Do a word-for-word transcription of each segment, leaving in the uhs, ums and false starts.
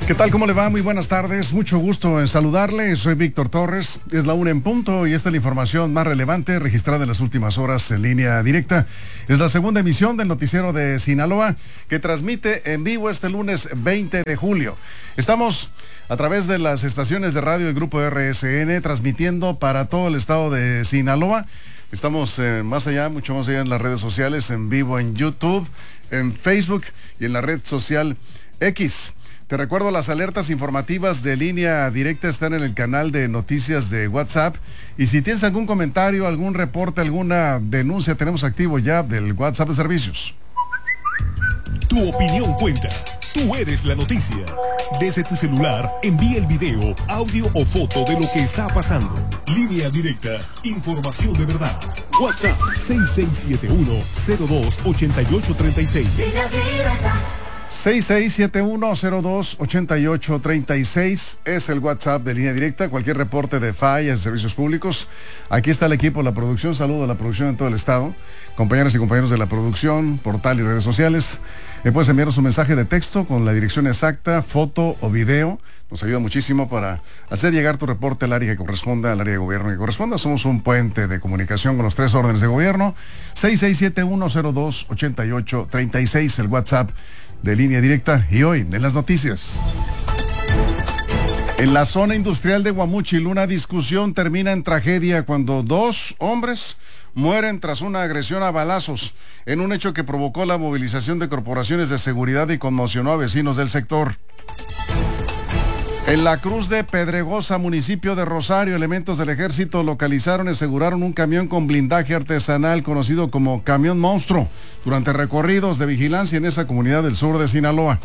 ¿Qué tal? ¿Cómo le va? Muy buenas tardes. Mucho gusto en saludarle. Soy Víctor Torres. Es la una en punto y esta es la información más relevante registrada en las últimas horas en línea directa. Es la segunda emisión del noticiero de Sinaloa que transmite en vivo este lunes veinte de julio. Estamos a través de las estaciones de radio del Grupo R S N transmitiendo para todo el estado de Sinaloa. Estamos eh, más allá, mucho más allá en las redes sociales, en vivo en YouTube, en Facebook y en la red social X. Te recuerdo, las alertas informativas de línea directa están en el canal de noticias de WhatsApp. Y si tienes algún comentario, algún reporte, alguna denuncia, tenemos activo ya del WhatsApp de servicios. Tu opinión cuenta. Tú eres la noticia. Desde tu celular, envía el video, audio o foto de lo que está pasando. Línea directa. Información de verdad. WhatsApp seis seis siete uno cero dos ocho ocho tres seis. seis seis siete uno cero dos ocho ocho tres seis es el WhatsApp de línea directa. Cualquier reporte de fallas, servicios públicos. Aquí está el equipo de la producción. Saludo a la producción en todo el estado. Compañeras y compañeros de la producción, portal y redes sociales. Me puedes enviar un mensaje de texto con la dirección exacta, foto o video. Nos ayuda muchísimo para hacer llegar tu reporte al área que corresponda, al área de gobierno que corresponda. Somos un puente de comunicación con los tres órdenes de gobierno. seis seis siete uno cero dos ocho ocho tres seis, el WhatsApp de línea directa. Y hoy, en las noticias. En la zona industrial de Guamúchil, una discusión termina en tragedia cuando dos hombres mueren tras una agresión a balazos, en un hecho que provocó la movilización de corporaciones de seguridad y conmocionó a vecinos del sector. En la Cruz de Pedregosa, municipio de Rosario, elementos del ejército localizaron y aseguraron un camión con blindaje artesanal conocido como Camión Monstruo durante recorridos de vigilancia en esa comunidad del sur de Sinaloa.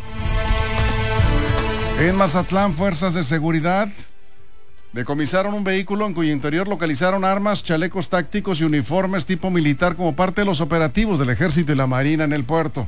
En Mazatlán, fuerzas de seguridad decomisaron un vehículo en cuyo interior localizaron armas, chalecos tácticos y uniformes tipo militar como parte de los operativos del ejército y la marina en el puerto.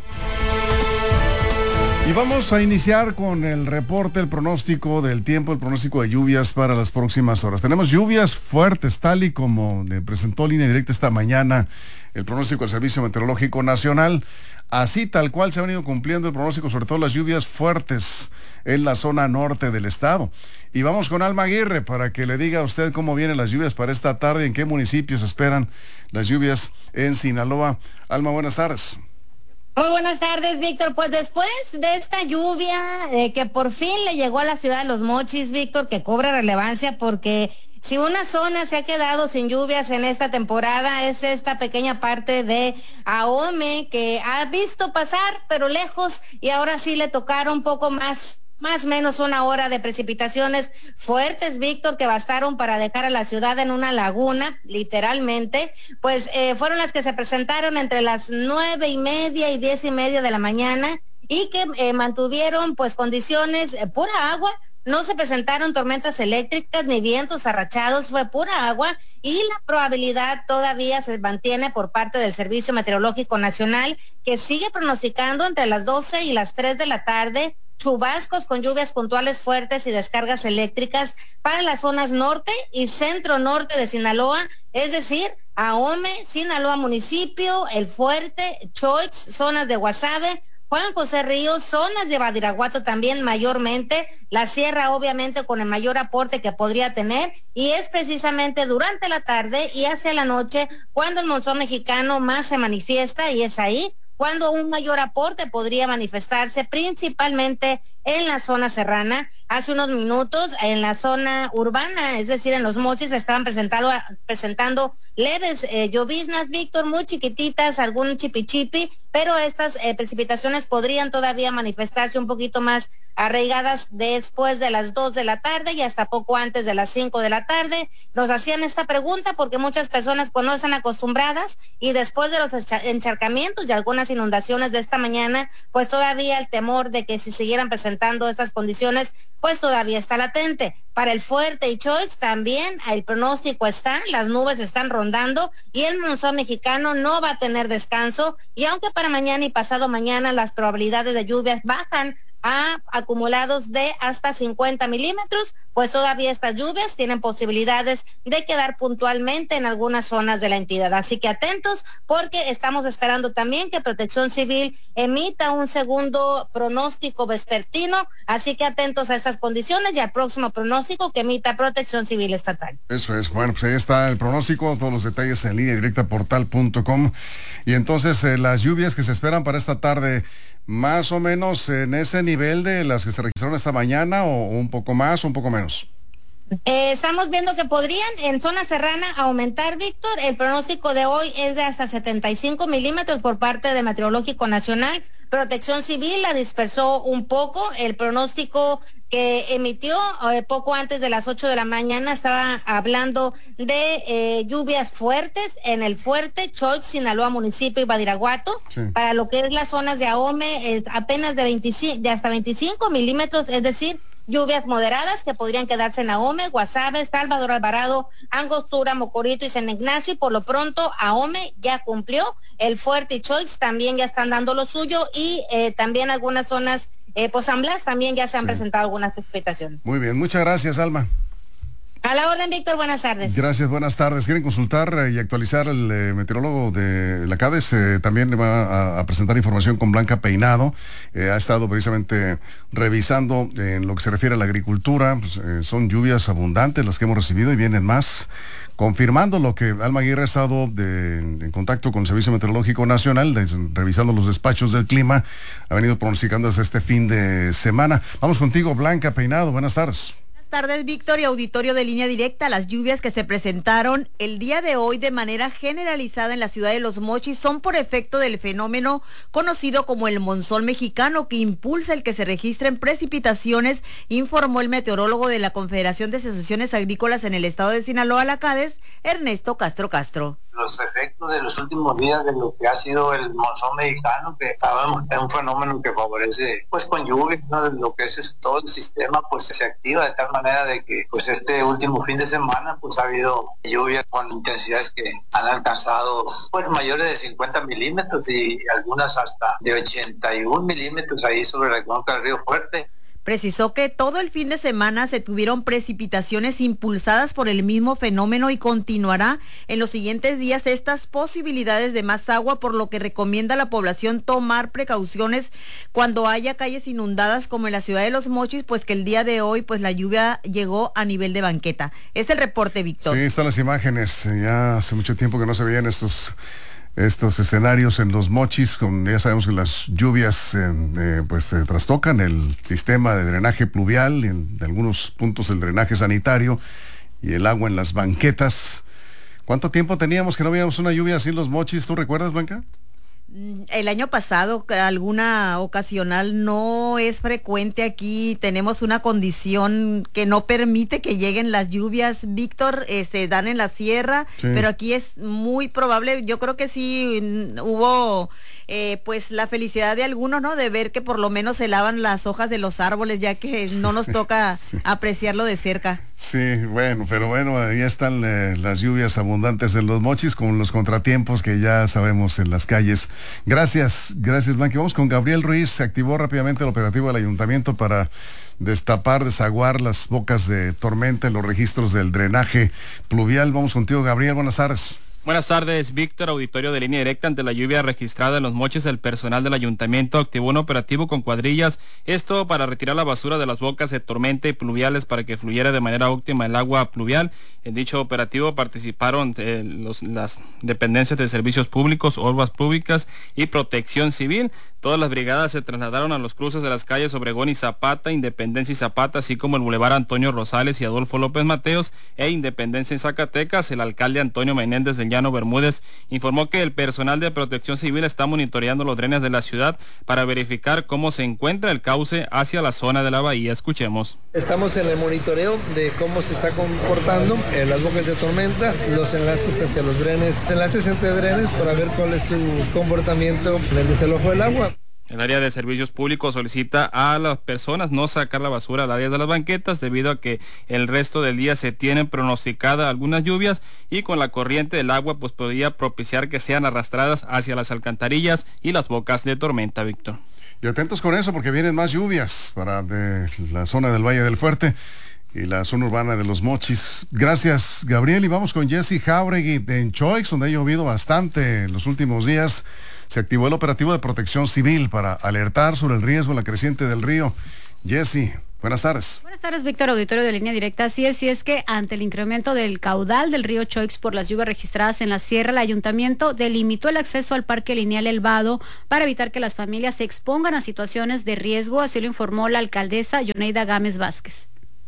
Y vamos a iniciar con el reporte, el pronóstico del tiempo, el pronóstico de lluvias para las próximas horas. Tenemos lluvias fuertes, tal y como le presentó Línea Directa esta mañana el pronóstico del Servicio Meteorológico Nacional. Así tal cual se ha venido cumpliendo el pronóstico, sobre todo las lluvias fuertes en la zona norte del estado. Y vamos con Alma Aguirre para que le diga a usted cómo vienen las lluvias para esta tarde, en qué municipios esperan las lluvias en Sinaloa. Alma, buenas tardes. Muy buenas tardes, Víctor. Pues después de esta lluvia eh, que por fin le llegó a la ciudad de Los Mochis, Víctor, que cobra relevancia porque si una zona se ha quedado sin lluvias en esta temporada es esta pequeña parte de Ahome, que ha visto pasar pero lejos, y ahora sí le tocaron un poco más. Más o menos una hora de precipitaciones fuertes, Víctor, que bastaron para dejar a la ciudad en una laguna, literalmente. Pues eh, fueron las que se presentaron entre las nueve y media y diez y media de la mañana y que eh, mantuvieron pues condiciones, eh, pura agua. No se presentaron tormentas eléctricas ni vientos arrachados, fue pura agua, y la probabilidad todavía se mantiene por parte del Servicio Meteorológico Nacional, que sigue pronosticando entre las doce y las tres de la tarde chubascos con lluvias puntuales fuertes y descargas eléctricas para las zonas norte y centro norte de Sinaloa, es decir, Ahome, Sinaloa municipio, El Fuerte, Choix, zonas de Guasave, Juan José Ríos, zonas de Badiraguato también mayormente, la sierra obviamente con el mayor aporte que podría tener, y es precisamente durante la tarde y hacia la noche cuando el monzón mexicano más se manifiesta, y es ahí cuando un mayor aporte podría manifestarse principalmente en la zona serrana. Hace unos minutos en la zona urbana, es decir, en Los Mochis, estaban presentando, presentando leves eh, lloviznas, Víctor, muy chiquititas, algún chipi-chipi, pero estas eh, precipitaciones podrían todavía manifestarse un poquito más arraigadas después de las dos de la tarde y hasta poco antes de las cinco de la tarde. Nos hacían esta pregunta porque muchas personas pues no están acostumbradas, y después de los encharcamientos y algunas inundaciones de esta mañana, pues todavía el temor de que si siguieran presentando estas condiciones, pues todavía está latente. Para El Fuerte y Choix también el pronóstico está, las nubes están rondando y el monzón mexicano no va a tener descanso, y aunque para mañana y pasado mañana las probabilidades de lluvias bajan a acumulados de hasta cincuenta milímetros, pues todavía estas lluvias tienen posibilidades de quedar puntualmente en algunas zonas de la entidad. Así que atentos, porque estamos esperando también que Protección Civil emita un segundo pronóstico vespertino, así que atentos a estas condiciones y al próximo pronóstico que emita Protección Civil estatal. Eso es, bueno, pues ahí está el pronóstico, todos los detalles en línea directa portal punto com. Y entonces eh, las lluvias que se esperan para esta tarde, más o menos en ese nivel de las que se registraron esta mañana, o un poco más o un poco menos. Eh, estamos viendo que podrían en zona serrana aumentar, Víctor. El pronóstico de hoy es de hasta setenta y cinco milímetros por parte de Meteorológico Nacional. Protección Civil la dispersó un poco. El pronóstico que emitió eh, poco antes de las ocho de la mañana estaba hablando de eh, lluvias fuertes en el Fuerte, Choix, Sinaloa municipio y Badiraguato. Sí. Para lo que es las zonas de Ahome, es apenas de, veinticinco, de hasta veinticinco milímetros, es decir, lluvias moderadas que podrían quedarse en Ahome, Guasave, Salvador Alvarado, Angostura, Mocorito y San Ignacio. Y por lo pronto Ahome ya cumplió, el Fuerte y Choix también ya están dando lo suyo, y eh, también algunas zonas, eh, pues San Blas también ya se han sí. presentado algunas precipitaciones. Muy bien, muchas gracias, Alma. A la orden, Víctor, buenas tardes. Gracias, buenas tardes. ¿Quieren consultar y actualizar el eh, meteorólogo de la CADES? Eh, también le va a, a presentar información con Blanca Peinado. Eh, ha estado precisamente revisando eh, en lo que se refiere a la agricultura. Pues, eh, son lluvias abundantes las que hemos recibido y vienen más, confirmando lo que Alma Aguirre ha estado de, en contacto con el Servicio Meteorológico Nacional, de, revisando los despachos del clima, ha venido pronosticando desde este fin de semana. Vamos contigo, Blanca Peinado, buenas tardes. Buenas tardes, Víctor, y auditorio de Línea Directa. Las lluvias que se presentaron el día de hoy de manera generalizada en la ciudad de Los Mochis son por efecto del fenómeno conocido como el monzón mexicano, que impulsa el que se registren precipitaciones, informó el meteorólogo de la Confederación de Asociaciones Agrícolas en el estado de Sinaloa, la CADES, Ernesto Castro Castro. Los efectos de los últimos días de lo que ha sido el monzón mexicano, que sabemos que es un fenómeno que favorece pues con lluvia, ¿no? De lo que es, es todo el sistema pues se activa de tal manera de que pues este último fin de semana pues ha habido lluvias con intensidades que han alcanzado pues mayores de cincuenta milímetros y algunas hasta de ochenta y un milímetros ahí sobre la cuenca del río Fuerte. Precisó que todo el fin de semana se tuvieron precipitaciones impulsadas por el mismo fenómeno y continuará en los siguientes días estas posibilidades de más agua, por lo que recomienda a la población tomar precauciones cuando haya calles inundadas como en la ciudad de Los Mochis, pues que el día de hoy pues la lluvia llegó a nivel de banqueta. Es el reporte, Víctor. Sí, están las imágenes. Ya hace mucho tiempo que no se veían estos... estos escenarios en Los Mochis, con, ya sabemos que las lluvias eh, eh, pues eh, trastocan el sistema de drenaje pluvial, y en de algunos puntos el drenaje sanitario y el agua en las banquetas. ¿Cuánto tiempo teníamos que no veíamos una lluvia así en Los Mochis? ¿Tú recuerdas, Blanca? El año pasado, alguna ocasional, no es frecuente aquí. Tenemos una condición que no permite que lleguen las lluvias, Víctor, eh, se dan en la sierra, sí. Pero aquí es muy probable. Yo creo que sí hubo eh, pues la felicidad de algunos, ¿no? De ver que por lo menos se lavan las hojas de los árboles, ya que no nos toca sí. apreciarlo de cerca. Sí, bueno, pero bueno, ahí están eh, las lluvias abundantes en Los Mochis, con los contratiempos que ya sabemos en las calles. Gracias, gracias, Blanqui. Vamos con Gabriel Ruiz. Se activó rápidamente el operativo del ayuntamiento para destapar, desaguar las bocas de tormenta en los registros del drenaje pluvial. Vamos contigo, Gabriel. Buenas tardes. Buenas tardes, Víctor, auditorio de Línea Directa. Ante la lluvia registrada en Los Mochis, el personal del ayuntamiento activó un operativo con cuadrillas, esto para retirar la basura de las bocas de tormenta y pluviales para que fluyera de manera óptima el agua pluvial. En dicho operativo participaron eh, los, las dependencias de servicios públicos, obras públicas y protección civil. Todas las brigadas se trasladaron a los cruces de las calles Obregón y Zapata, Independencia y Zapata, así como el bulevar Antonio Rosales y Adolfo López Mateos e Independencia en Zacatecas. El alcalde Antonio Menéndez del Llano Bermúdez informó que el personal de protección civil está monitoreando los drenes de la ciudad para verificar cómo se encuentra el cauce hacia la zona de la bahía. Escuchemos. Estamos en el monitoreo de cómo se está comportando eh, las bocas de tormenta, los enlaces hacia los drenes, enlaces entre drenes para ver cuál es su comportamiento en el desalojo del agua. El área de servicios públicos solicita a las personas no sacar la basura al área de las banquetas debido a que el resto del día se tienen pronosticada algunas lluvias y con la corriente del agua pues podría propiciar que sean arrastradas hacia las alcantarillas y las bocas de tormenta, Víctor. Y atentos con eso porque vienen más lluvias para de la zona del Valle del Fuerte y la zona urbana de Los Mochis. Gracias, Gabriel. Y vamos con Jesse Jauregui en Choix, donde ha llovido bastante en los últimos días. Se activó el operativo de protección civil para alertar sobre el riesgo en la creciente del río. Jesse, buenas tardes. Buenas tardes, Víctor, auditorio de Línea Directa. Así es, y es que ante el incremento del caudal del río Choix por las lluvias registradas en la sierra, el ayuntamiento delimitó el acceso al parque lineal El Vado para evitar que las familias se expongan a situaciones de riesgo, así lo informó la alcaldesa Yoneida Gámez Vázquez.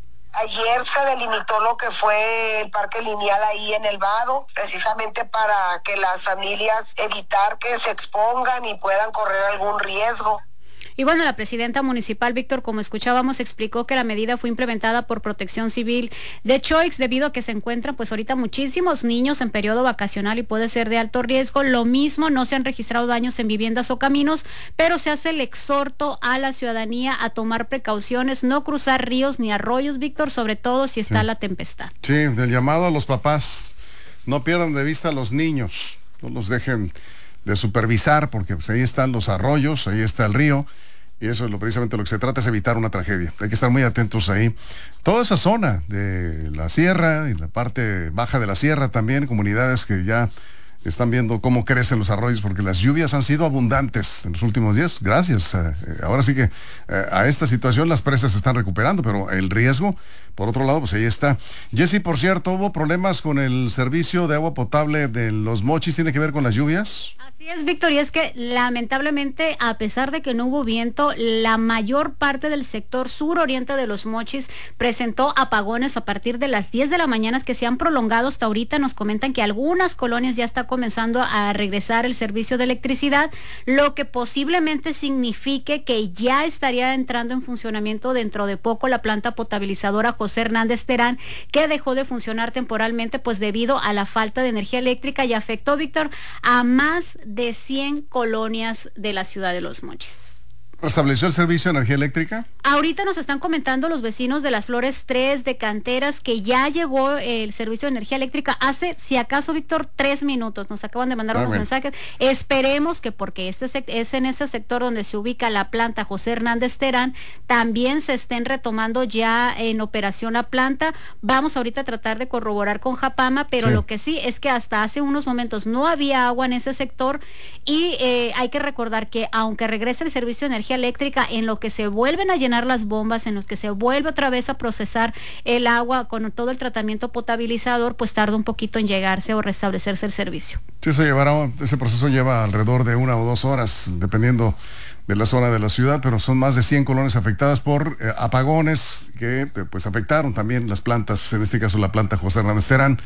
Ayer se delimitó lo que fue el parque lineal ahí en El Vado, precisamente para que las familias evitar que se expongan y puedan correr algún riesgo. Y bueno, la presidenta municipal, Víctor, como escuchábamos, explicó que la medida fue implementada por Protección Civil de Choix debido a que se encuentran pues ahorita muchísimos niños en periodo vacacional y puede ser de alto riesgo. Lo mismo, no se han registrado daños en viviendas o caminos, pero se hace el exhorto a la ciudadanía a tomar precauciones, no cruzar ríos ni arroyos, Víctor, sobre todo si está sí. la tempestad. Sí, del llamado a los papás, no pierdan de vista a los niños, no los dejen de supervisar, porque pues, ahí están los arroyos, ahí está el río, y eso es lo, precisamente lo que se trata, es evitar una tragedia. Hay que estar muy atentos ahí. Toda esa zona de la sierra y la parte baja de la sierra también, comunidades que ya están viendo cómo crecen los arroyos, porque las lluvias han sido abundantes en los últimos días. Gracias. Eh, ahora sí que eh, a esta situación las presas se están recuperando, pero el riesgo, por otro lado, pues ahí está. Jesse, por cierto, ¿hubo problemas con el servicio de agua potable de Los Mochis? ¿Tiene que ver con las lluvias? Así es, Víctor, y es que lamentablemente, a pesar de que no hubo viento, la mayor parte del sector suroriente de Los Mochis presentó apagones a partir de las diez de la mañana que se han prolongado hasta ahorita. Nos comentan que algunas colonias ya está comenzando a regresar el servicio de electricidad, lo que posiblemente signifique que ya estaría entrando en funcionamiento dentro de poco la planta potabilizadora José Hernández Terán, que dejó de funcionar temporalmente pues debido a la falta de energía eléctrica y afectó, Víctor, a más de cien colonias de la ciudad de Los Mochis. ¿Estableció el servicio de energía eléctrica? Ahorita nos están comentando los vecinos de Las Flores tres, de Canteras, que ya llegó el servicio de energía eléctrica hace, si acaso, Víctor, tres minutos. Nos acaban de mandar ah, unos bueno. mensajes. Esperemos que, porque este es en ese sector donde se ubica la planta José Hernández Terán, también se estén retomando ya en operación la planta. Vamos ahorita a tratar de corroborar con Japama, pero sí. lo que sí es que hasta hace unos momentos no había agua en ese sector y eh, hay que recordar que aunque regrese el servicio de energía eléctrica, en lo que se vuelven a llenar las bombas, en los que se vuelve otra vez a procesar el agua con todo el tratamiento potabilizador, pues tarda un poquito en llegarse o restablecerse el servicio. Sí, eso llevará, ese proceso lleva alrededor de una o dos horas, dependiendo de la zona de la ciudad, pero son más de cien colonias afectadas por eh, apagones que eh, pues afectaron también las plantas, en este caso la planta José Hernández Terán,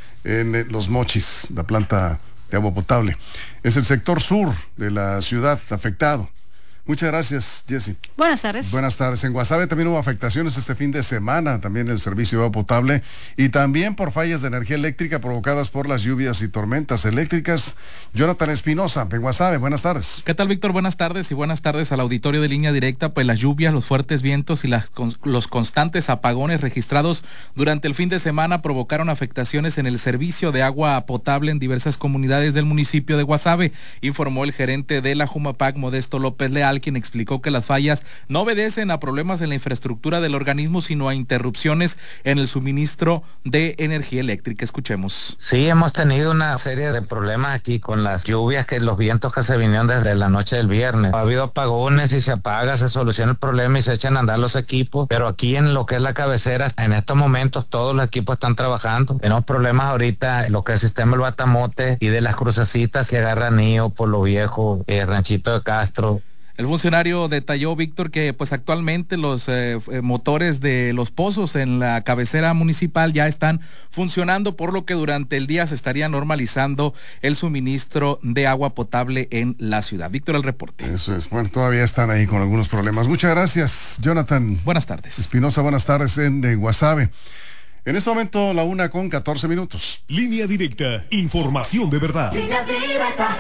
en eh, Los Mochis, la planta de agua potable. Es el sector sur de la ciudad afectado. Muchas gracias, Jessy. Buenas tardes. Buenas tardes. En Guasave también hubo afectaciones este fin de semana, también el servicio de agua potable y también por fallas de energía eléctrica provocadas por las lluvias y tormentas eléctricas. Jonathan Espinosa, en Guasave, buenas tardes. ¿Qué tal, Víctor? Buenas tardes y buenas tardes al auditorio de Línea Directa. Pues las lluvias, los fuertes vientos y las, los constantes apagones registrados durante el fin de semana provocaron afectaciones en el servicio de agua potable en diversas comunidades del municipio de Guasave, informó el gerente de la Jumapac, Modesto López Leal, quien explicó que las fallas no obedecen a problemas en la infraestructura del organismo, sino a interrupciones en el suministro de energía eléctrica. Escuchemos. Sí, hemos tenido una serie de problemas aquí con las lluvias, que los vientos que se vinieron desde la noche del viernes. Ha habido apagones y se apaga, se soluciona el problema y se echan a andar los equipos, pero aquí en lo que es la cabecera, en estos momentos todos los equipos están trabajando. Tenemos problemas ahorita en lo que es el sistema del Batamote y de las crucecitas que agarran Nío, Pueblo Viejo, eh, Ranchito de Castro. El funcionario detalló, Víctor, que pues actualmente los eh, motores de los pozos en la cabecera municipal ya están funcionando, por lo que durante el día se estaría normalizando el suministro de agua potable en la ciudad. Víctor, el reporte. Eso es, bueno, todavía están ahí con algunos problemas. Muchas gracias, Jonathan. Buenas tardes. Espinosa, buenas tardes en de Guasave. En este momento, la una con catorce minutos. Línea Directa, información de verdad. Línea Directa.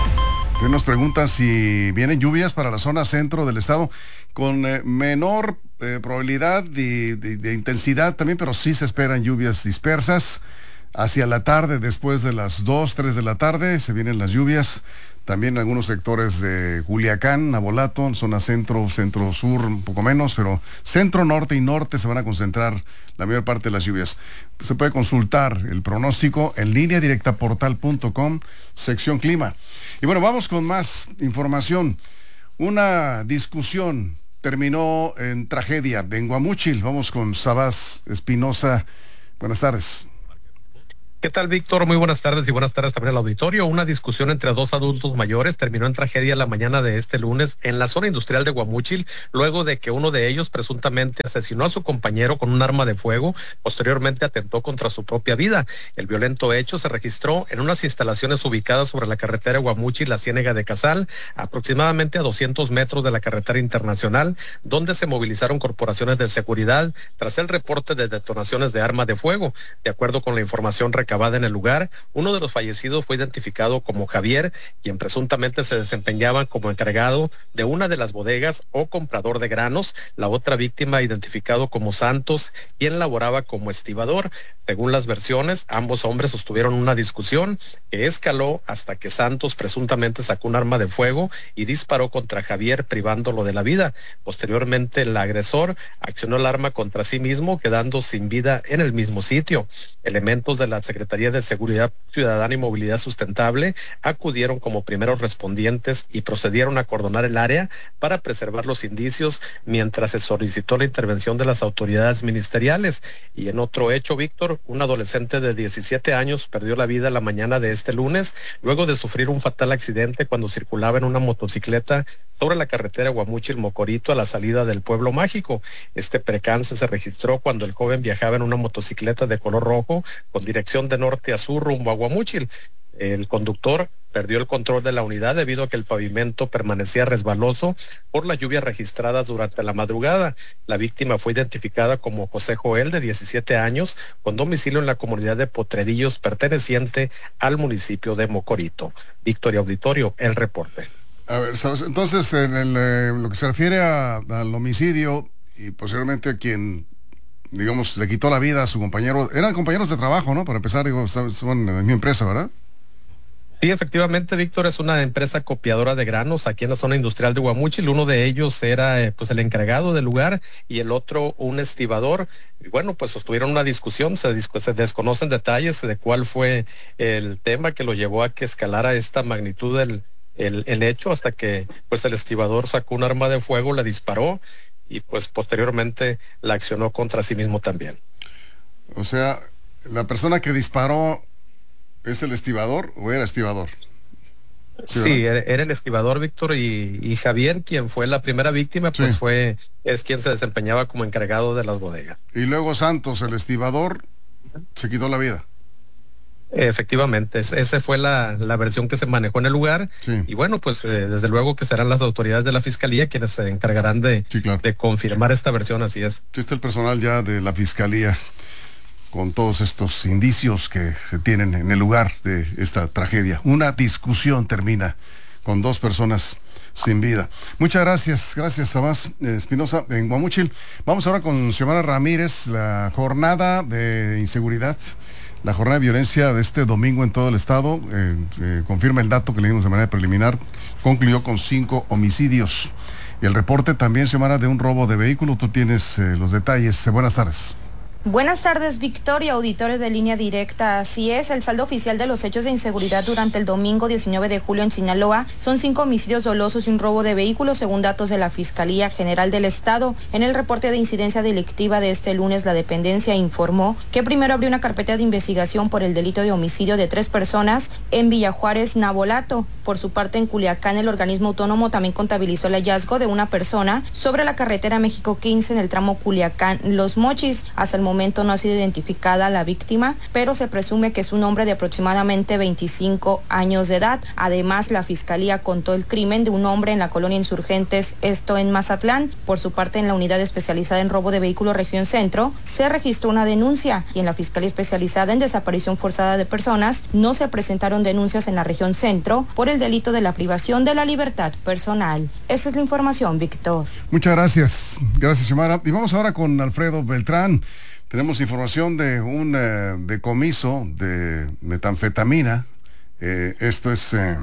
Nos preguntan si vienen lluvias para la zona centro del estado con eh, menor eh, probabilidad de, de, de intensidad también, pero sí se esperan lluvias dispersas hacia la tarde, después de las dos, tres de la tarde, se vienen las lluvias también algunos sectores de Culiacán, Navolato, zona centro, centro-sur, un poco menos, pero centro, norte y norte se van a concentrar la mayor parte de las lluvias. Se puede consultar el pronóstico en línea directa portal punto com, sección clima. Y bueno, vamos con más información. Una discusión terminó en tragedia en Guamúchil. Vamos con Sabás Espinosa. Buenas tardes. ¿Qué tal, Víctor? Muy buenas tardes y buenas tardes también al auditorio. Una discusión entre dos adultos mayores terminó en tragedia la mañana de este lunes en la zona industrial de Guamúchil, luego de que uno de ellos presuntamente asesinó a su compañero con un arma de fuego, posteriormente atentó contra su propia vida. El violento hecho se registró en unas instalaciones ubicadas sobre la carretera Guamúchil-La Ciénega de Casal, aproximadamente a doscientos metros de la carretera internacional, donde se movilizaron corporaciones de seguridad tras el reporte de detonaciones de arma de fuego. De acuerdo con la información recabada en el lugar, uno de los fallecidos fue identificado como Javier, quien presuntamente se desempeñaba como encargado de una de las bodegas o comprador de granos. La otra víctima, identificado como Santos, quien laboraba como estibador. Según las versiones, ambos hombres sostuvieron una discusión que escaló hasta que Santos presuntamente sacó un arma de fuego y disparó contra Javier, privándolo de la vida. Posteriormente, el agresor accionó el arma contra sí mismo, quedando sin vida en el mismo sitio. Elementos de la Secretaría de Seguridad Ciudadana y Movilidad Sustentable acudieron como primeros respondientes y procedieron a acordonar el área para preservar los indicios mientras se solicitó la intervención de las autoridades ministeriales. Y en otro hecho, Víctor, un adolescente de diecisiete años perdió la vida la mañana de este lunes luego de sufrir un fatal accidente cuando circulaba en una motocicleta sobre la carretera Guamúchil-Mocorito a la salida del Pueblo Mágico. Este percance se registró cuando el joven viajaba en una motocicleta de color rojo con dirección de norte a sur rumbo a Guamúchil. El conductor perdió el control de la unidad debido a que el pavimento permanecía resbaloso por las lluvias registradas durante la madrugada. La víctima fue identificada como José Joel, de diecisiete años, con domicilio en la comunidad de Potrerillos, perteneciente al municipio de Mocorito. Victoria Auditorio, el reporte. A ver, ¿sabes? Entonces, en el, eh, lo que se refiere a, al homicidio y posiblemente a quien, digamos, le quitó la vida a su compañero, eran compañeros de trabajo, ¿no? Para empezar, digo, son en mi empresa, ¿verdad? Sí, efectivamente, Víctor, es una empresa copiadora de granos aquí en la zona industrial de Guamúchil. Uno de ellos era eh, pues el encargado del lugar y el otro un estibador. Y bueno, pues sostuvieron una discusión, se, discu se desconocen detalles de cuál fue el tema que lo llevó a que escalara esta magnitud del el, el hecho, hasta que pues el estibador sacó un arma de fuego, le disparó y pues posteriormente la accionó contra sí mismo también. O sea, la persona que disparó, ¿es el estibador o era estibador? Sí, sí, era, era el estibador, Víctor, y, y Javier, quien fue la primera víctima, pues sí, fue, es quien se desempeñaba como encargado de las bodegas. Y luego Santos, el estibador, se quitó la vida. Efectivamente, esa fue la, la versión que se manejó en el lugar. Sí. Y bueno, pues eh, desde luego que serán las autoridades de la Fiscalía quienes se encargarán de, sí, claro, de confirmar esta versión, así es. Sí, está el personal ya de la Fiscalía con todos estos indicios que se tienen en el lugar de esta tragedia. Una discusión termina con dos personas sin vida. Muchas gracias, gracias Sabás Espinosa en Guamúchil. Vamos ahora con Xiomara Ramírez, la jornada de inseguridad, la jornada de violencia de este domingo en todo el estado, eh, eh, confirma el dato que leímos de manera preliminar, concluyó con cinco homicidios. Y el reporte también, Xiomara, de un robo de vehículo, tú tienes eh, los detalles. Eh, buenas tardes. Buenas tardes, Victoria, auditores de Línea Directa. Así es, el saldo oficial de los hechos de inseguridad durante el domingo diecinueve de julio en Sinaloa son cinco homicidios dolosos y un robo de vehículos, según datos de la Fiscalía General del Estado. En el reporte de incidencia delictiva de este lunes, la dependencia informó que primero abrió una carpeta de investigación por el delito de homicidio de tres personas en Villa Juárez, Navolato. Por su parte, en Culiacán, el organismo autónomo también contabilizó el hallazgo de una persona sobre la carretera México quince en el tramo Culiacán-Los Mochis. Hasta el momento no ha sido identificada la víctima, pero se presume que es un hombre de aproximadamente veinticinco años de edad. Además, la Fiscalía contó el crimen de un hombre en la colonia Insurgentes, esto en Mazatlán. Por su parte, en la unidad especializada en robo de vehículos región centro, se registró una denuncia, y en la Fiscalía especializada en desaparición forzada de personas no se presentaron denuncias en la región centro por el delito de la privación de la libertad personal. Esa es la información, Víctor. Muchas gracias. Gracias, Xiomara. Y vamos ahora con Alfredo Beltrán. Tenemos información de un eh, decomiso de metanfetamina. Eh, esto es eh,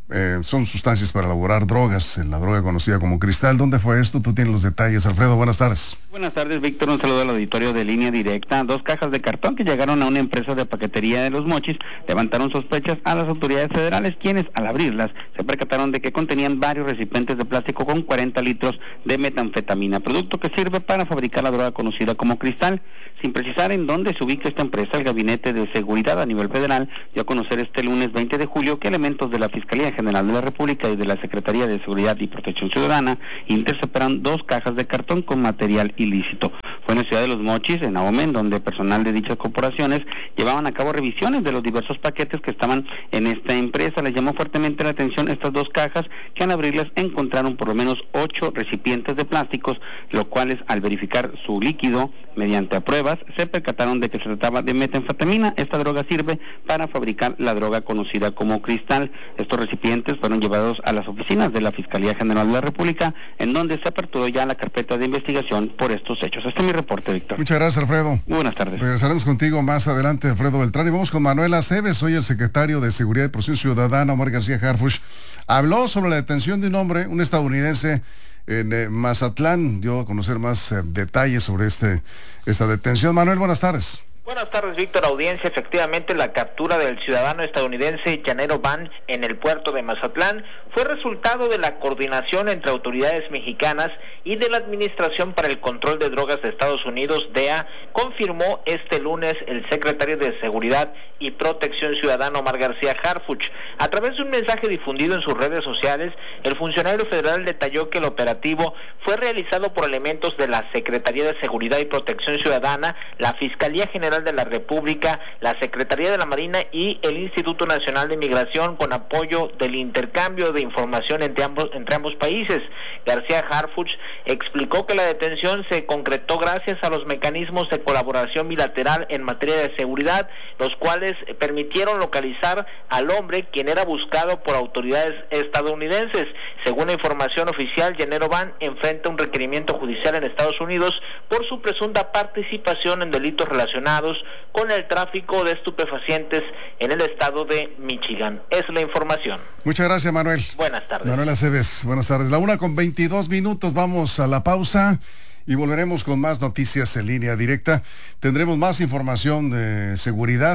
eh, son sustancias para elaborar drogas, la droga conocida como cristal. ¿Dónde fue esto? Tú tienes los detalles. Alfredo, buenas tardes. Buenas tardes, Víctor. Un saludo al auditorio de Línea Directa. Dos cajas de cartón que llegaron a una empresa de paquetería de Los Mochis levantaron sospechas a las autoridades federales, quienes al abrirlas se percataron de que contenían varios recipientes de plástico con cuarenta litros de metanfetamina, producto que sirve para fabricar la droga conocida como cristal. Sin precisar en dónde se ubica esta empresa, el Gabinete de Seguridad a nivel federal dio a conocer este lunes veinte de julio que elementos de la Fiscalía General de la República y de la Secretaría de Seguridad y Protección Ciudadana interceptaron dos cajas de cartón con material ilícito. Fue en la ciudad de Los Mochis, en Ahome, donde personal de dichas corporaciones llevaban a cabo revisiones de los diversos paquetes que estaban en esta empresa. Les llamó fuertemente la atención estas dos cajas, que al abrirlas encontraron por lo menos ocho recipientes de plásticos, los cuales al verificar su líquido mediante pruebas se percataron de que se trataba de metanfetamina. Esta droga sirve para fabricar la droga conocida como cristal. Estos recipientes fueron llevados a las oficinas de la Fiscalía General de la República, en donde se aperturó ya la carpeta de investigación por estos hechos. Este es mi reporte, Víctor. Muchas gracias, Alfredo. Muy buenas tardes. Regresaremos contigo más adelante, Alfredo Beltrán, y vamos con Manuel Aceves. Hoy el secretario de Seguridad y Protección Ciudadana, Omar García Harfuch, habló sobre la detención de un hombre, un estadounidense, en eh, Mazatlán. Dio a conocer más eh, detalles sobre este esta detención. Manuel, buenas tardes. Buenas tardes, Víctor. Audiencia, efectivamente la captura del ciudadano estadounidense Janero Van en el puerto de Mazatlán fue resultado de la coordinación entre autoridades mexicanas y de la Administración para el Control de Drogas de Estados Unidos, D E A, confirmó este lunes el secretario de Seguridad y Protección Ciudadana, Omar García Harfuch. A través de un mensaje difundido en sus redes sociales, el funcionario federal detalló que el operativo fue realizado por elementos de la Secretaría de Seguridad y Protección Ciudadana, la Fiscalía General de la República, la Secretaría de la Marina y el Instituto Nacional de Migración, con apoyo del intercambio de información entre ambos, entre ambos países. García Harfuch explicó que la detención se concretó gracias a los mecanismos de colaboración bilateral en materia de seguridad, los cuales permitieron localizar al hombre, quien era buscado por autoridades estadounidenses. Según la información oficial, Janero Van enfrenta un requerimiento judicial en Estados Unidos por su presunta participación en delitos relacionados con el tráfico de estupefacientes en el estado de Michigan. Es la información. Muchas gracias, Manuel. Buenas tardes. Manuel Aceves, buenas tardes. La una con veintidós minutos, vamos a la pausa y volveremos con más noticias en Línea Directa. Tendremos más información de seguridad.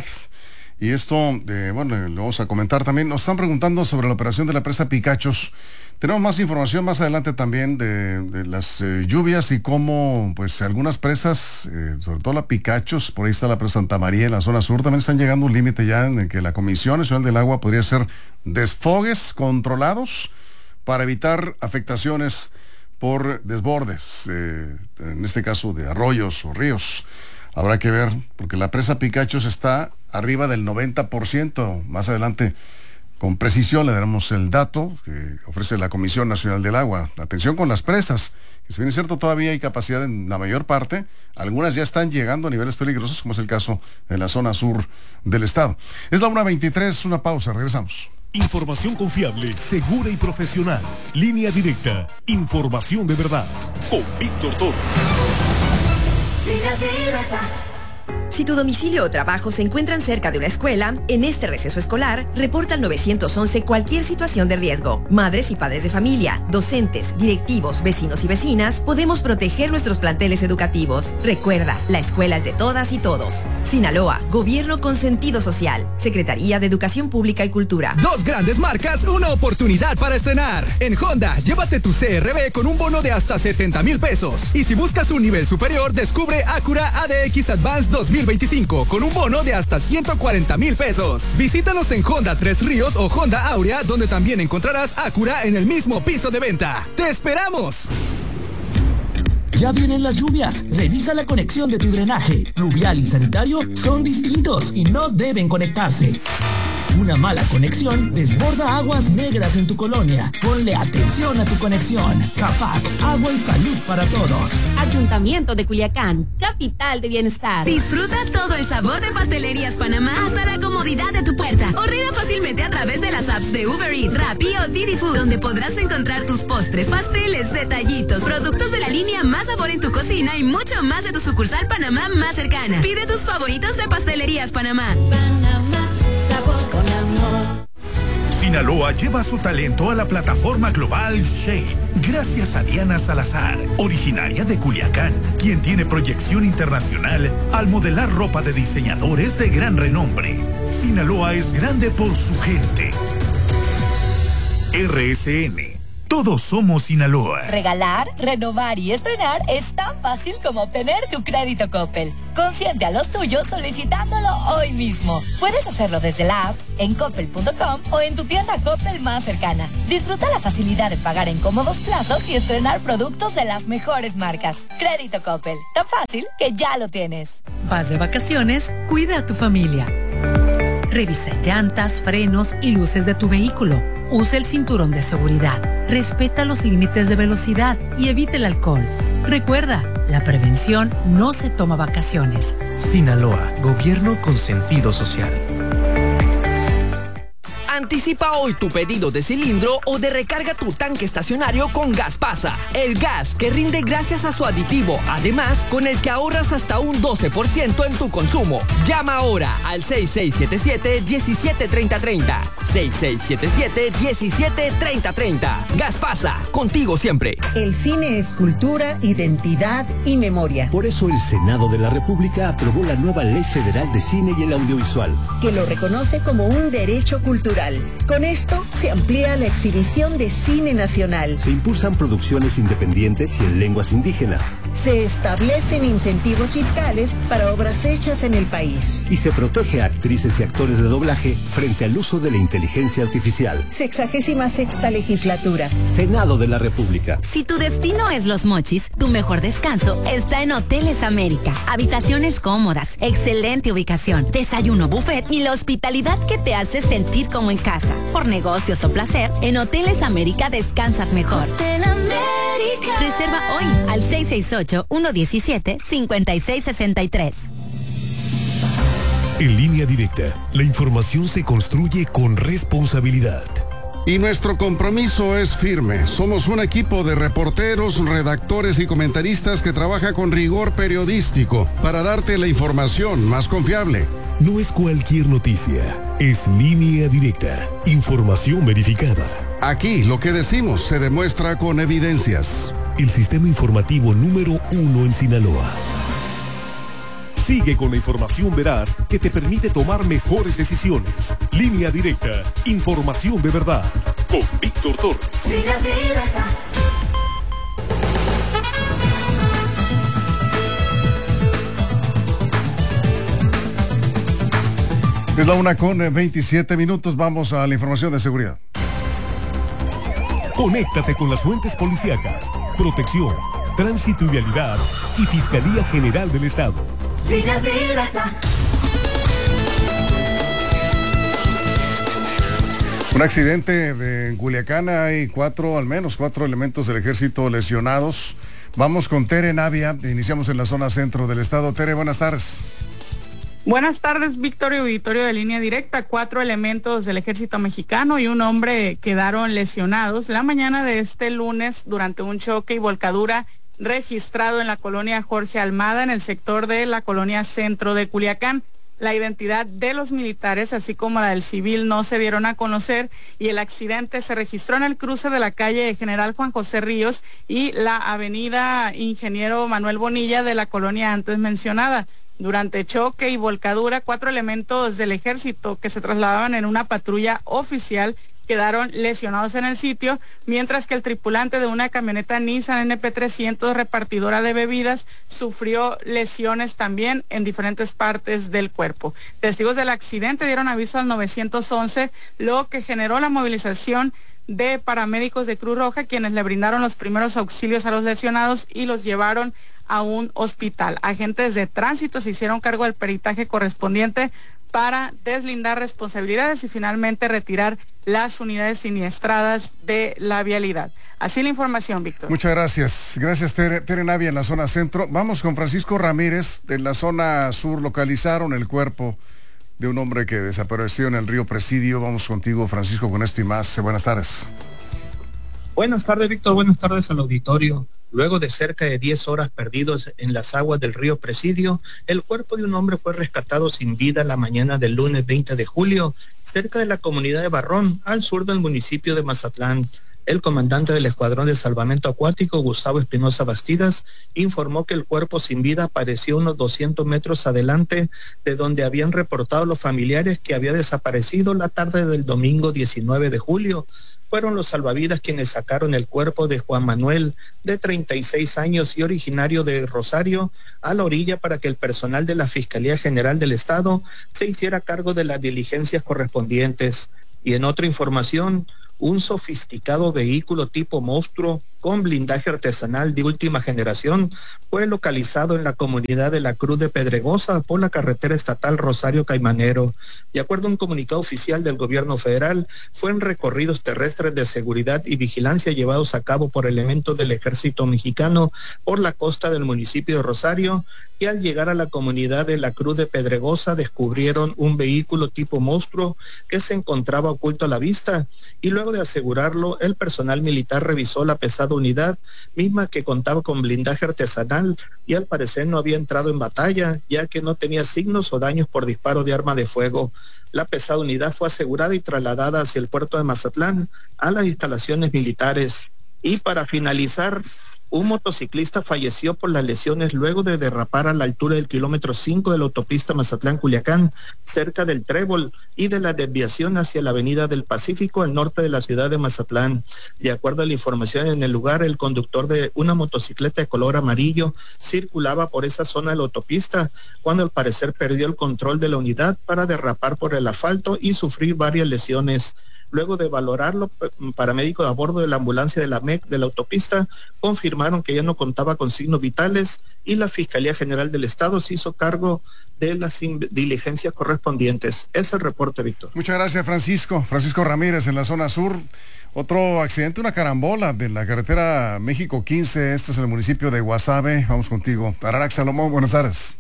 Y esto, eh, bueno, lo vamos a comentar también. Nos están preguntando sobre la operación de la presa Picachos. Tenemos más información más adelante también de, de las eh, lluvias y cómo, pues, algunas presas, eh, sobre todo la Picachos, por ahí está la presa Santa María en la zona sur, también están llegando a un límite ya en el que la Comisión Nacional del Agua podría hacer desfogues controlados para evitar afectaciones por desbordes, eh, en este caso de arroyos o ríos. Habrá que ver, porque la presa Picachos está arriba del noventa por ciento. Más adelante, con precisión, le daremos el dato que ofrece la Comisión Nacional del Agua. Atención con las presas, que si bien es cierto todavía hay capacidad en la mayor parte, algunas ya están llegando a niveles peligrosos, como es el caso en la zona sur del estado. Es la una veintitrés, una pausa, regresamos. Información confiable, segura y profesional. Línea Directa, información de verdad. Con Víctor Torres. Si tu domicilio o trabajo se encuentran cerca de una escuela, en este receso escolar, reporta al nueve once cualquier situación de riesgo. Madres y padres de familia, docentes, directivos, vecinos y vecinas, podemos proteger nuestros planteles educativos. Recuerda, la escuela es de todas y todos. Sinaloa, Gobierno con sentido social. Secretaría de Educación Pública y Cultura. Dos grandes marcas, una oportunidad para estrenar. En Honda, llévate tu C R V con un bono de hasta setenta mil pesos. Y si buscas un nivel superior, descubre Acura A D X Advance dos mil veinticinco con un bono de hasta ciento cuarenta mil pesos. Visítanos en Honda Tres Ríos o Honda Aurea, donde también encontrarás Acura en el mismo piso de venta. ¡Te esperamos! Ya vienen las lluvias. Revisa la conexión de tu drenaje. Pluvial y sanitario son distintos y no deben conectarse. Una mala conexión desborda aguas negras en tu colonia. Ponle atención a tu conexión. CAPAC, agua y salud para todos. Ayuntamiento de Culiacán, capital de bienestar. Disfruta todo el sabor de Pastelerías Panamá hasta la comodidad de tu puerta. Ordena fácilmente a través de las apps de Uber Eats, Rappi o Didi Food, donde podrás encontrar tus postres, pasteles, detallitos, productos de la línea Más Sabor en tu cocina y mucho más de tu sucursal Panamá más cercana. Pide tus favoritos de Pastelerías Panamá. Panamá, sabor con amor. Sinaloa lleva su talento a la plataforma global Shane, gracias a Diana Salazar, originaria de Culiacán, quien tiene proyección internacional al modelar ropa de diseñadores de gran renombre. Sinaloa es grande por su gente. R S N. Todos somos Sinaloa. Regalar, renovar y estrenar es tan fácil como obtener tu crédito Coppel. Consiente a los tuyos solicitándolo hoy mismo. Puedes hacerlo desde la app, en coppel punto com o en tu tienda Coppel más cercana. Disfruta la facilidad de pagar en cómodos plazos y estrenar productos de las mejores marcas. Crédito Coppel, tan fácil que ya lo tienes. Vas de vacaciones, cuida a tu familia. Revisa llantas, frenos y luces de tu vehículo. Usa el cinturón de seguridad. Respeta los límites de velocidad y evite el alcohol. Recuerda, la prevención no se toma vacaciones. Sinaloa, gobierno con sentido social. Anticipa hoy tu pedido de cilindro o de recarga tu tanque estacionario con Gaspasa, el gas que rinde gracias a su aditivo, además con el que ahorras hasta un doce por ciento en tu consumo. Llama ahora al seis seis siete siete, diecisiete treinta treinta. seis seis siete siete, diecisiete treinta treinta. Gaspasa, contigo siempre. El cine es cultura, identidad y memoria. Por eso el Senado de la República aprobó la nueva Ley Federal de Cine y el Audiovisual, que lo reconoce como un derecho cultural. Con esto se amplía la exhibición de cine nacional. Se impulsan producciones independientes y en lenguas indígenas. Se establecen incentivos fiscales para obras hechas en el país. Y se protege a actrices y actores de doblaje frente al uso de la inteligencia artificial. Sexagésima sexta legislatura. Senado de la República. Si tu destino es Los Mochis, tu mejor descanso está en Hoteles América. Habitaciones cómodas, excelente ubicación, desayuno buffet y la hospitalidad que te hace sentir como en casa. Por negocios o placer, en Hoteles América descansas mejor. Hotel América. Reserva hoy al seis seis ocho, uno uno siete, cinco seis seis tres. En Línea Directa, la información se construye con responsabilidad. Y nuestro compromiso es firme. Somos un equipo de reporteros, redactores y comentaristas que trabaja con rigor periodístico para darte la información más confiable. No es cualquier noticia, es Línea Directa, información verificada. Aquí lo que decimos se demuestra con evidencias. El sistema informativo número uno en Sinaloa. Sigue con la información veraz que te permite tomar mejores decisiones. Línea Directa, información de verdad. Con Víctor Torres. Línea Directa. Es la una con veintisiete minutos. Vamos a la información de seguridad. Conéctate con las fuentes policíacas, protección, tránsito y vialidad y Fiscalía General del Estado. Línea Directa. Un accidente en Culiacán, hay cuatro, al menos cuatro elementos del ejército lesionados. Vamos con Tere Navia, iniciamos en la zona centro del estado. Tere, buenas tardes. Buenas tardes, Víctor y auditorio de Línea Directa. Cuatro elementos del ejército mexicano y un hombre quedaron lesionados la mañana de este lunes durante un choque y volcadura registrado en la colonia Jorge Almada, en el sector de la colonia centro de Culiacán. La identidad de los militares, así como la del civil, no se dieron a conocer y el accidente se registró en el cruce de la calle General Juan José Ríos y la avenida Ingeniero Manuel Bonilla de la colonia antes mencionada. Durante choque y volcadura, cuatro elementos del ejército que se trasladaban en una patrulla oficial quedaron lesionados en el sitio, mientras que el tripulante de una camioneta Nissan N P trescientos repartidora de bebidas sufrió lesiones también en diferentes partes del cuerpo. Testigos del accidente dieron aviso al nueve once, lo que generó la movilización de paramédicos de Cruz Roja, quienes le brindaron los primeros auxilios a los lesionados y los llevaron a un hospital. Agentes de tránsito se hicieron cargo del peritaje correspondiente para deslindar responsabilidades y finalmente retirar las unidades siniestradas de la vialidad. Así la información, Víctor. Muchas gracias. Gracias, Tere, Tere Navia en la zona centro. Vamos con Francisco Ramírez. En la zona sur localizaron el cuerpo de un hombre que desapareció en el río Presidio. Vamos contigo, Francisco, con esto y más. Buenas tardes. Buenas tardes, Víctor. Buenas tardes al auditorio. Luego de cerca de diez horas perdidos en las aguas del río Presidio, el cuerpo de un hombre fue rescatado sin vida la mañana del lunes veinte de julio, cerca de la comunidad de Barrón, al sur del municipio de Mazatlán. El comandante del Escuadrón de Salvamento Acuático, Gustavo Espinosa Bastidas, informó que el cuerpo sin vida apareció unos doscientos metros adelante de donde habían reportado los familiares que había desaparecido la tarde del domingo diecinueve de julio. Fueron los salvavidas quienes sacaron el cuerpo de Juan Manuel, de treinta y seis años y originario de Rosario, a la orilla para que el personal de la Fiscalía General del Estado se hiciera cargo de las diligencias correspondientes. Y en otra información, un sofisticado vehículo tipo monstruo con blindaje artesanal de última generación fue localizado en la comunidad de la Cruz de Pedregosa por la carretera estatal Rosario Caimanero. De acuerdo a un comunicado oficial del gobierno federal, fue en recorridos terrestres de seguridad y vigilancia llevados a cabo por elementos del ejército mexicano por la costa del municipio de Rosario, y al llegar a la comunidad de la Cruz de Pedregosa descubrieron un vehículo tipo monstruo que se encontraba oculto a la vista, y luego de asegurarlo, el personal militar revisó la pesada unidad, misma que contaba con blindaje artesanal y al parecer no había entrado en batalla, ya que no tenía signos o daños por disparo de arma de fuego. La pesada unidad fue asegurada y trasladada hacia el puerto de Mazatlán a las instalaciones militares. Y para finalizar, un motociclista falleció por las lesiones luego de derrapar a la altura del kilómetro cinco de la autopista Mazatlán-Culiacán, cerca del Trébol y de la desviación hacia la avenida del Pacífico al norte de la ciudad de Mazatlán. De acuerdo a la información en el lugar, el conductor de una motocicleta de color amarillo circulaba por esa zona de la autopista cuando al parecer perdió el control de la unidad para derrapar por el asfalto y sufrir varias lesiones. Luego de valorarlo, paramédicos a bordo de la ambulancia de la M E C de la autopista confirmaron que ya no contaba con signos vitales y la Fiscalía General del Estado se hizo cargo de las diligencias correspondientes. Es el reporte, Víctor. Muchas gracias, Francisco. Francisco Ramírez, en la zona sur. Otro accidente, una carambola de la carretera México quince. Este es el municipio de Guasave. Vamos contigo. Ararac Salomón, buenas tardes.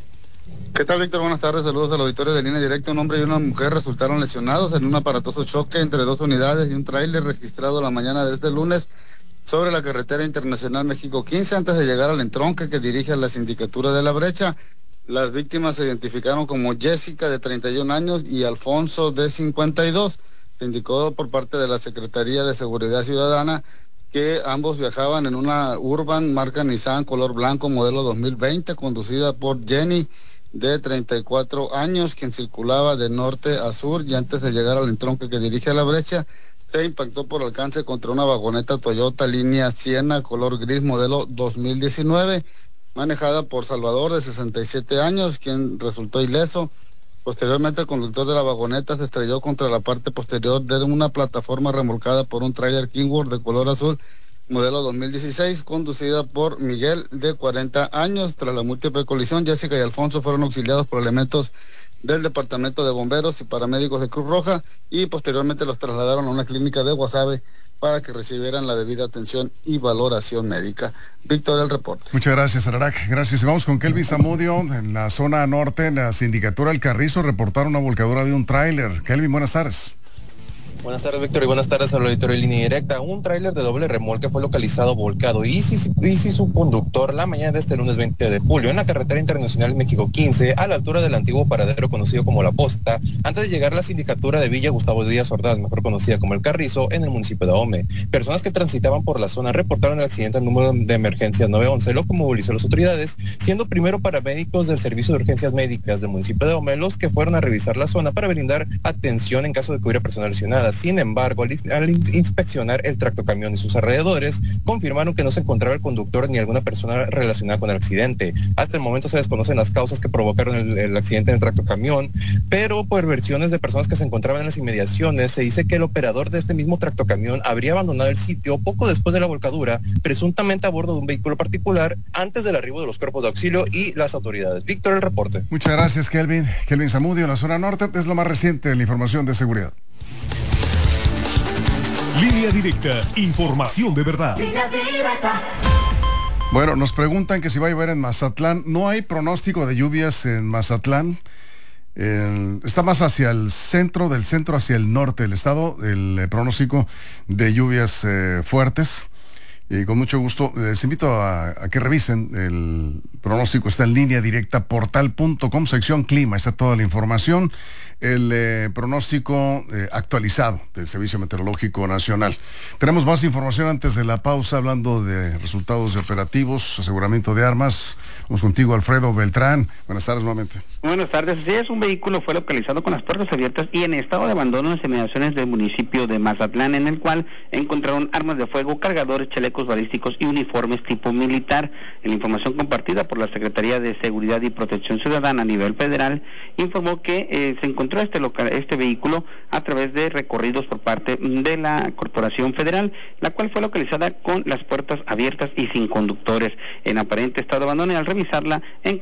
¿Qué tal, Víctor? Buenas tardes, saludos al auditorio de Línea Directa. Un hombre y una mujer resultaron lesionados en un aparatoso choque entre dos unidades y un tráiler registrado la mañana de este lunes sobre la carretera internacional México quince, antes de llegar al entronque que dirige a la sindicatura de La Brecha. Las víctimas se identificaron como Jessica, de treinta y un años, y Alfonso, de cincuenta y dos. Se indicó por parte de la Secretaría de Seguridad Ciudadana que ambos viajaban en una Urban marca Nissan color blanco modelo dos mil veinte, conducida por Jenny, de treinta y cuatro años, quien circulaba de norte a sur, y antes de llegar al entronque que dirige a La Brecha, se impactó por alcance contra una vagoneta Toyota línea Siena color gris modelo dos mil diecinueve, manejada por Salvador, de sesenta y siete años, quien resultó ileso. Posteriormente, el conductor de la vagoneta se estrelló contra la parte posterior de una plataforma remolcada por un tráiler Kingworth de color azul modelo dos mil dieciséis, conducida por Miguel, de cuarenta años. Tras la múltiple colisión, Jessica y Alfonso fueron auxiliados por elementos del Departamento de Bomberos y paramédicos de Cruz Roja, y posteriormente los trasladaron a una clínica de Guasave para que recibieran la debida atención y valoración médica. Víctor, el reporte. Muchas gracias, Ararac. Gracias. Vamos con Kelvin Zamudio. En la zona norte, en la sindicatura El Carrizo, reportaron una volcadura de un tráiler. Kelvin, buenas tardes. Buenas tardes, Víctor, y buenas tardes al auditorio de Línea Directa. Un tráiler de doble remolque fue localizado volcado y si, y si su conductor la mañana de este lunes veinte de julio en la carretera internacional México quince, a la altura del antiguo paradero conocido como La Posta, antes de llegar a la sindicatura de Villa Gustavo Díaz Ordaz, mejor conocida como El Carrizo, en el municipio de Ahome. Personas que transitaban por la zona reportaron el accidente al número de emergencias nueve once, lo que movilizó a las autoridades, siendo primero paramédicos del Servicio de Urgencias Médicas del municipio de Ahome los que fueron a revisar la zona para brindar atención en caso de que hubiera personas lesionadas. Sin embargo, al, al inspeccionar el tractocamión y sus alrededores, confirmaron que no se encontraba el conductor ni alguna persona relacionada con el accidente. Hasta el momento se desconocen las causas que provocaron el, el accidente en el tractocamión, pero por versiones de personas que se encontraban en las inmediaciones, se dice que el operador de este mismo tractocamión habría abandonado el sitio poco después de la volcadura, presuntamente a bordo de un vehículo particular, antes del arribo de los cuerpos de auxilio y las autoridades. Víctor, el reporte. Muchas gracias, Kelvin. Kelvin Zamudio, en la zona norte, es lo más reciente de la información de seguridad. Línea Directa, información de verdad. Bueno, nos preguntan que si va a llover en Mazatlán. No hay pronóstico de lluvias en Mazatlán. Eh, está más hacia el centro, del centro hacia el norte del estado, el eh, pronóstico de lluvias eh, fuertes. Y con mucho gusto les invito a, a que revisen el pronóstico. Está en línea directa, portal punto com, sección clima. Está toda la información. El eh, pronóstico eh, actualizado del Servicio Meteorológico Nacional. Tenemos más información antes de la pausa, hablando de resultados de operativos, aseguramiento de armas. Vamos contigo, Alfredo Beltrán. Buenas tardes nuevamente. Buenas tardes. Sí, es un vehículo fue localizado con las puertas abiertas y en estado de abandono en las inmediaciones del municipio de Mazatlán, en el cual encontraron armas de fuego, cargadores, chalecos balísticos y uniformes tipo militar. En la información compartida por la Secretaría de Seguridad y Protección Ciudadana a nivel federal, informó que eh, se encontró este local, este vehículo a través de recorridos por parte de la Corporación Federal, la cual fue localizada con las puertas abiertas y sin conductores, en aparente estado de abandono, y al revisarla en